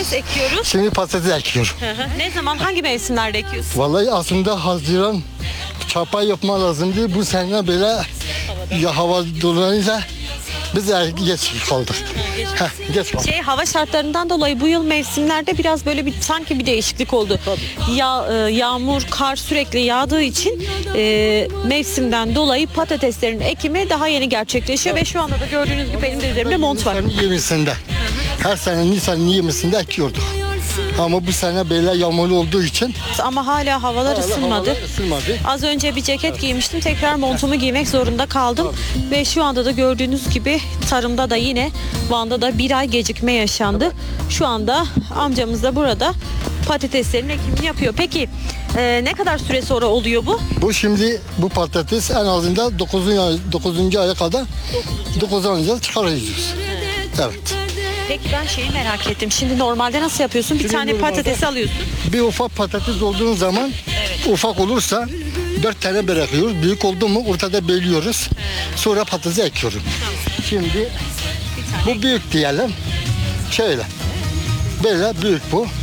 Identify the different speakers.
Speaker 1: patates ekiyoruz.
Speaker 2: Şimdi patates ekiyorum.
Speaker 1: Ne zaman, hangi mevsimlerde ekiyorsun?
Speaker 2: Vallahi aslında Haziran çapa yapma lazımdı. Bu sene böyle ya hava dolayınca biz geç kaldık. Geç kaldık.
Speaker 1: Hava şartlarından dolayı bu yıl mevsimlerde biraz böyle sanki bir değişiklik oldu. Yağmur, kar sürekli yağdığı için mevsimden dolayı patateslerin ekimi daha yeni gerçekleşiyor ve şu anda da gördüğünüz gibi benim de üzerimde mont var.
Speaker 2: Nisan 20'sinde. Her sene Nisan 20'sinde ekiyorduk. Ama bu sene böyle yağmurlu olduğu için
Speaker 1: Ama hala havalar ısınmadı. Az önce bir ceket giymiştim. Tekrar montumu giymek zorunda kaldım. Ve şu anda da gördüğünüz gibi tarımda da yine Van'da da bir ay gecikme yaşandı. Şu anda amcamız da burada patateslerin ekimini yapıyor. Peki ne kadar süre sonra oluyor bu?
Speaker 2: Bu şimdi bu patates en azından 9. aya kadar 9 ayda çıkarıyoruz. Evet.
Speaker 1: Peki ben şeyi merak ettim. Şimdi normalde nasıl yapıyorsun? Bir tane patates alıyorsun.
Speaker 2: Bir ufak patates olduğu zaman ufak olursa 4 tane bırakıyoruz. Büyük oldu mu ortada bölüyoruz. Sonra patatesi ekiyorum. Şimdi bu büyük diyelim. Şöyle. Böyle büyük bu.